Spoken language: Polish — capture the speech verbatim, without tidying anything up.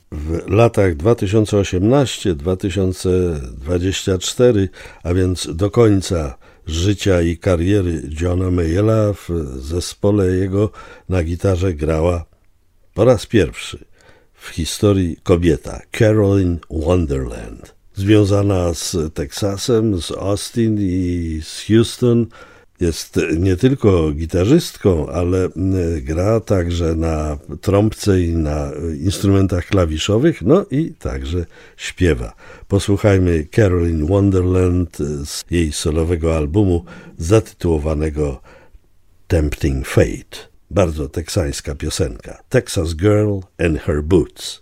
W latach dwa tysiące osiemnasty do dwa tysiące dwudziestego czwartego, a więc do końca życia i kariery Johna Mayalla, w zespole jego na gitarze grała po raz pierwszy w historii kobieta, Carolyn Wonderland. Związana z Teksasem, z Austin i z Houston, jest nie tylko gitarzystką, ale gra także na trąbce i na instrumentach klawiszowych, no i także śpiewa. Posłuchajmy Carolyn Wonderland z jej solowego albumu zatytułowanego Tempting Fate. Bardzo teksańska piosenka. Texas Girl and Her Boots.